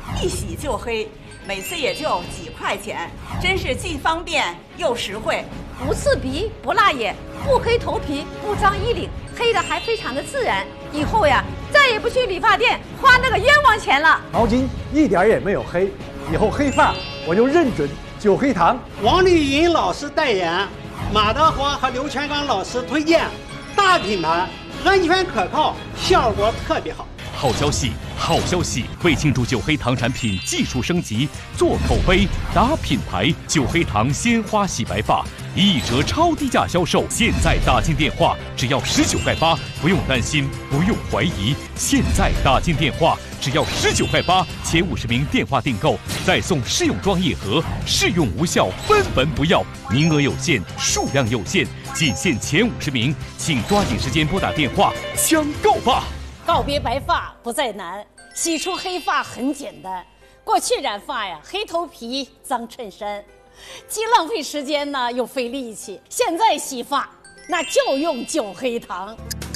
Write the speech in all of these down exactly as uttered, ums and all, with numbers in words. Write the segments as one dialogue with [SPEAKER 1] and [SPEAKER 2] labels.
[SPEAKER 1] 一洗就黑，每次也就几块钱，真是既方便又实惠。
[SPEAKER 2] 不刺鼻，不辣眼，不黑头皮，不脏衣领，黑的还非常的自然。以后呀，再也不去理发店花那个冤枉钱了。
[SPEAKER 3] 毛巾一点也没有黑，以后黑发我就认准九黑堂。
[SPEAKER 4] 王丽云老师代言，马德华和刘全刚老师推荐，大品牌，安全可靠，效果特别好。
[SPEAKER 5] 好消息，好消息！为庆祝九黑堂产品技术升级，做口碑，打品牌，九黑堂鲜花洗白发一折超低价销售，现在打进电话只要十九块八，不用担心，不用怀疑，现在打进电话只要十九块八，前五十名电话订购再送试用装一盒，试用无效分文不要，名额有限，数量有限，仅限前五十名，请抓紧时间拨打电话抢购吧！
[SPEAKER 6] 告别白发不再难，洗出黑发很简单。过去染发呀，黑头皮、脏衬衫，既浪费时间呢，又费力气。现在洗发，那就用九黑堂。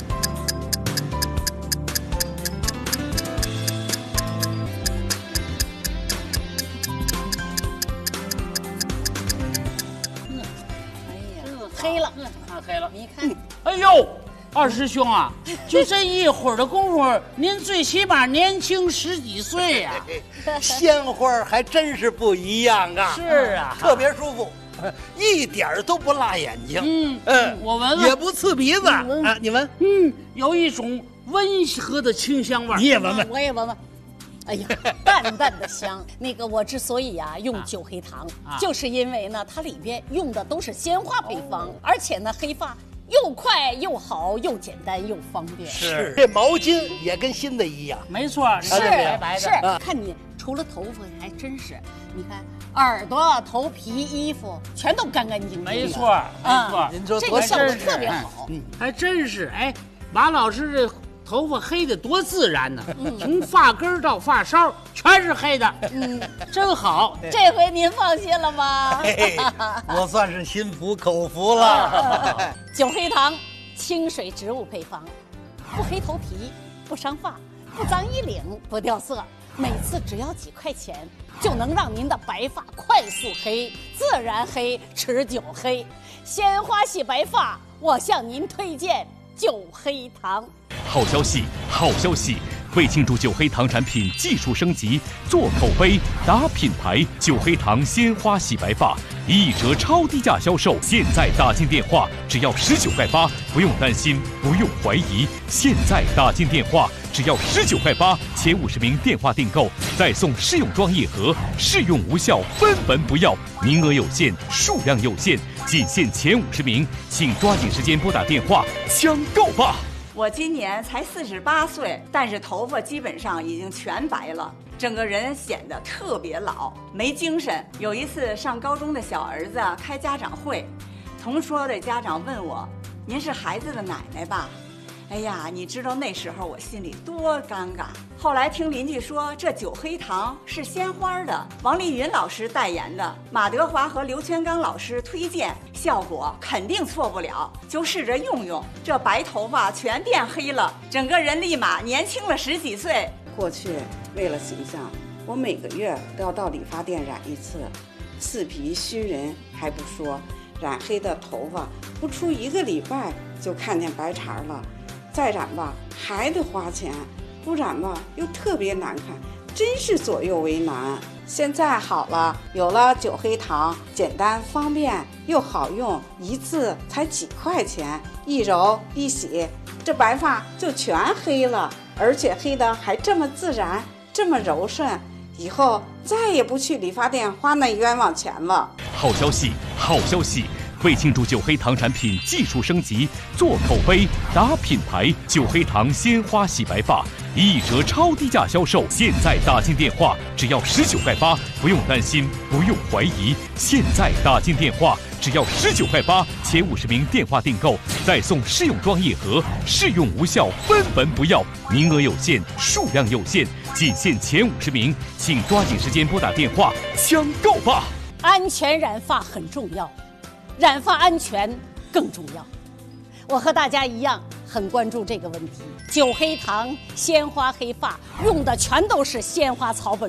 [SPEAKER 7] 嗯，
[SPEAKER 6] 哎呀，黑了，
[SPEAKER 7] 看黑了，
[SPEAKER 6] 你看，
[SPEAKER 7] 哎呦！二师兄啊，就这一会儿的功夫，您最起码年轻十几岁呀、
[SPEAKER 8] 啊！鲜花还真是不一样啊！
[SPEAKER 7] 是啊，
[SPEAKER 8] 特别舒服，一点都不辣眼睛。
[SPEAKER 7] 嗯嗯，我闻闻，
[SPEAKER 8] 也不刺鼻子啊！你闻，
[SPEAKER 7] 嗯，有一种温和的清香味。
[SPEAKER 8] 你也闻闻，
[SPEAKER 6] 我也闻闻。哎呀，淡淡的香。那个我之所以啊用九黑堂，啊、就是因为呢，它里边用的都是鲜花配方，哦、而且呢，黑发。又快又好，又简单又方便。
[SPEAKER 8] 是，这毛巾也跟新的一样。
[SPEAKER 7] 没错，
[SPEAKER 6] 是
[SPEAKER 7] 白白的。
[SPEAKER 6] 是，啊、看你除了头发还真是，你看耳朵、头皮、衣服全都干干净净的。
[SPEAKER 7] 没错，没错，
[SPEAKER 8] 您说
[SPEAKER 6] 这个效果特别好。
[SPEAKER 7] 嗯，还真是。哎，马老师这头发黑的多自然呢，嗯、从发根到发梢全是黑的。嗯，真好。
[SPEAKER 6] 这回您放心了吗？
[SPEAKER 8] 嘿，我算是心服口服了。
[SPEAKER 6] 九黑堂清水植物配方，不黑头皮，不伤发，不脏衣领，不掉色，每次只要几块钱，就能让您的白发快速黑、自然黑、持久黑。鲜花洗白发，我向您推荐九黑堂。
[SPEAKER 5] 好消息，好消息！为庆祝九黑堂产品技术升级，做口碑，打品牌，九黑堂鲜花洗白发一折超低价销售，现在打进电话只要十九块八，不用担心，不用怀疑，现在打进电话只要十九块八，前五十名电话订购再送试用装一盒，试用无效分文不要，名额有限，数量有限，仅限前五十名，请抓紧时间拨打电话抢购吧！
[SPEAKER 1] 我今年才四十八岁，但是头发基本上已经全白了，整个人显得特别老，没精神。有一次上高中的小儿子开家长会，同桌的家长问我：“您是孩子的奶奶吧？”哎呀，你知道那时候我心里多尴尬。后来听邻居说，这九黑堂是鲜花的，王丽云老师代言的，马德华和刘全刚老师推荐，效果肯定错不了，就试着用用，这白头发全变黑了，整个人立马年轻了十几岁。
[SPEAKER 9] 过去为了形象，我每个月都要到理发店染一次，刺皮熏人还不说，染黑的头发不出一个礼拜就看见白茬了。再染吧还得花钱，不染吧又特别难看，真是左右为难。现在好了，有了九黑堂，简单方便又好用，一次才几块钱，一揉一洗，这白发就全黑了，而且黑的还这么自然，这么柔顺，以后再也不去理发店花那冤枉钱了。
[SPEAKER 5] 好消息，好消息！为庆祝九黑堂产品技术升级，做口碑，打品牌，九黑堂鲜花洗白发一折超低价销售，现在打进电话只要十九块八，不用担心，不用怀疑，现在打进电话只要十九块八，前五十名电话订购再送试用装一盒，试用无效分文不要，名额有限，数量有限，仅限前五十名，请抓紧时间拨打电话抢购吧！
[SPEAKER 6] 安全染发很重要，染发安全更重要。我和大家一样很关注这个问题。九黑堂鲜花黑发用的全都是鲜花草本